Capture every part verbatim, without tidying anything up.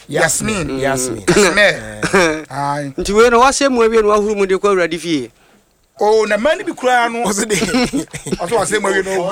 Yasmin Yasmin ai nti we no wase mu awie no ahuru mu de kwa awurade fie oh na mani bi kura no oso de oso wase mu awie no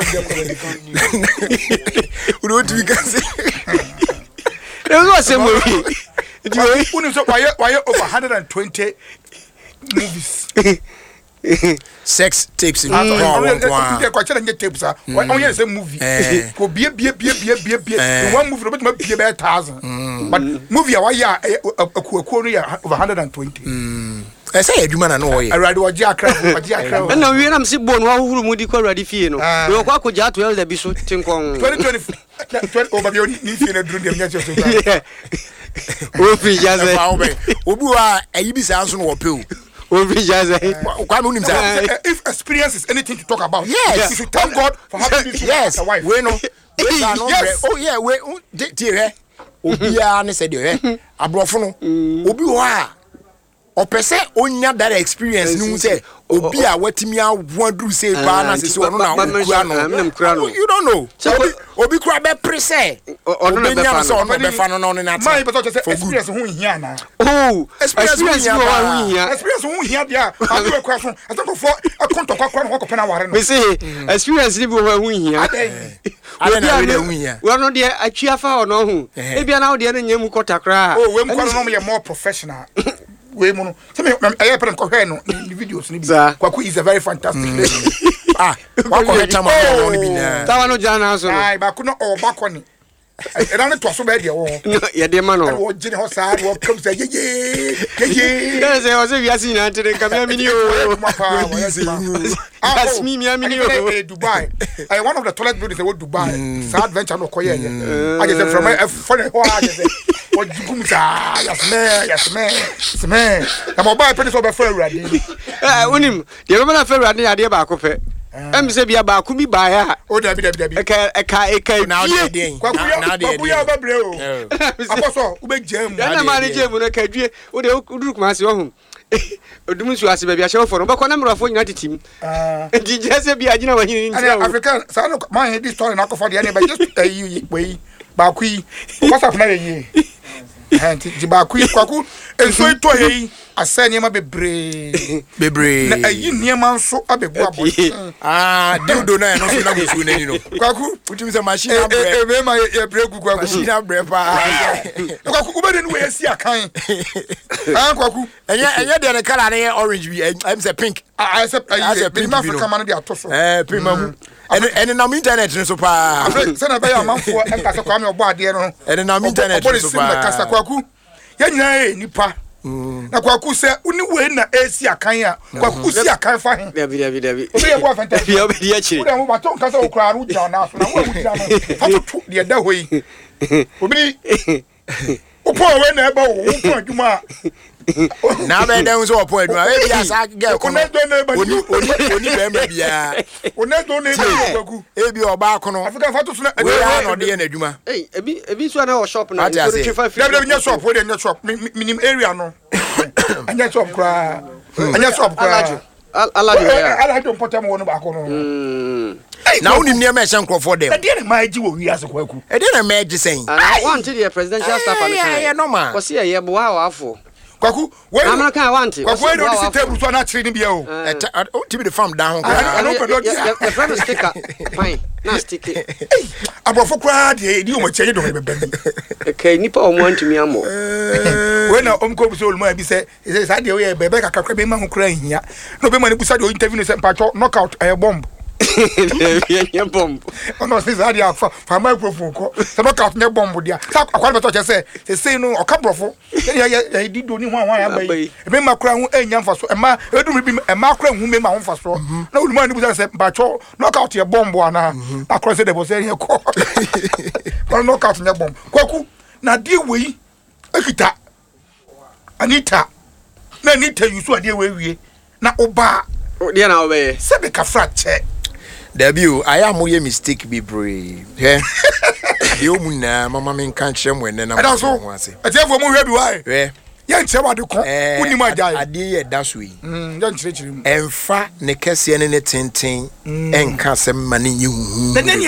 uro tu kasi e wase mu awie nti we unu so why why over one hundred twenty movies sex tapes in one kwa chela nge tapes ah on yen say movie ko bie bie bie bie bie bie one movie no bet ma bie be one thousand but movie why ya akuakuo no ya over one hundred twenty mm I say adwuma na no wo ye awurade oji akra oji akra na wie na mse bon wa huru mu di kwa awurade fie no we kwa koja to elda bi so tinkon twenty twenty over bi oni ni fie na duru dem nya so so o fi jaze obi wa ayi bi sa nso no wo pe o Obi jaze. If experience is anything to talk about, yes, you should thank God for having this yes. as a wife. We know. Yes. Oh yeah, we ti he. Obi a ne se de he. Abrofo no. Obi ho a opese onya that experience nu say obi a watimi awadu say ba na se ono na kura no. You don't know. Obi obi kura be prese. Ono na be fa no. Ono be fa no no na na. My better say experience hu hia na. Oh, experience hu hia. Experience hu hia dia. Adu e kwa so. Atanko fo akonto kwa kwa no ko pena ware no. Me say experience ni bi hu hia. Ade na we hu hia. We no de atwa fa ono hu. E bia na wo de na nyam kotakra. Oh, we mko no me more professional. We mono se me aye pere ko hwe no the videos ni bi kwaku is a very fantastic lady ah wa ko heta ma no ni bi na tawa no jana so ai ba ku no o ba ko ni era ne to so ba de wo ye de ma no wo jini ho sa wo come say ye ye ye ye se o se wi asi na tere ka mi amini o asmi mi amini o Dubai I one of the toilet buildings in Dubai sad adventure no ko ye I just from a funny ho I just o jigum sa yasme yasme yasme na mo ba pe so be fa awurade eh onim de be na fa awurade ade ba akopɛ em se bia ba ku bi ba ya o da bi da bi da bi e ka e ka e ka na de den na de den kwaku ya ba bre o aposo u be jam na ma ne jam no ka dwie o de uduru kuma se ohun odum su ase ba bia hye foro ba ko na mrafo nyina titim ah di jese bia gina wa hini ntia African sa no man this story na ko for de ne ba just ayi we ba ku yi whatsapp na ye hanti di ba ku yi kwaku enso ito yi asa niema bebre bebre na ayi niema nso abegu abo ah dildo na no so na gusu na ni no kwaku utimi se machine na bre e be ma ye bre gugu kwaku machine na bre pa kwaku ubede ni we esi akan ah kwaku enye enye de ne color na orange bi em say pink ah say pink Africa man dey atoso eh pink mamu ene ene na internet no so pa se na be ya manfo enka se kwa me obo ade no ene na internet no so pa kasa kwaku ya nyina e nipa na kwaku se uni we na esi akan a kwaku si akan fa he dabi dabi dabi obi e bo fantastic bi obi ya chiri obi mo ba ton kasa okra ru ja na so na wo ru ja no fa to de da hoyi obi opo we na e ba wo opo adwuma na be dem so opo adwuma e bia sa girl ko oni oni oni be ma bia onedo na e ba kwaku e bi oba ko no Africa fa to so na we ya no de na adwuma eh ebi ebi so na o shop na so three five dabi nya shop we de nya shop minim area no anya shop kra anya shop kra alajo ya alajo potem wonu ba ko no na unim ne ma ehye nkrofo dem e de na ma agi wo wi ase kwaku e de na ma agi sen I want the presidential staff and yeah no ma ko se ye bo ha afo kwaku we America I want kwaku we do this table so na chiri ni bia o o ti be the farm down I don't know the friend sticker fine na stick abrofo kwa de di o ma cheye do be be okay nipa o mo antumi amo we na om ko buso olmo bi se se sa de we be be kakakra be ma ho kra hia no be ma ne busa de interview se mpacho knockout eh bomb ye bomb ono se sa dia fa fa microphone ko se knockout ne bomb dia sa akwal beto che se se se no o ka brofo ya ya di do ni ho anwa ya bai e be ma kra ho enya mfa so e ma edum bi e ma kra hu me ma ho mfa so na olmo ne busa se mpacho knockout ye bomb ana akra se de bo se ye ko ko knockout ne bomb kwaku na die wei akita Anita na Anita yusu ade we wie na oba dia na obe se be ka frache debut I am moye mistake be brave he de o munna mama men kan kire mo ene na mo ho ase atiefo mo hwe bi wai we ye nche wade ko uni ma jai ade ye da so yi mm ye nchire chire mu emfa ne kese ne ne tenten enka se ma ne nyi hu